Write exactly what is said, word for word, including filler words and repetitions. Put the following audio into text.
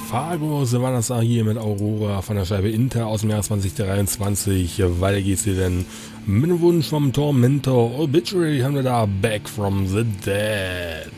Fargo, war das hier mit Aurora von der Scheibe Inter aus dem Jahr zwanzig dreiundzwanzig. Weiter geht's hier denn mit dem Wunsch vom Tormentor Obituary haben wir da Back from the Dead.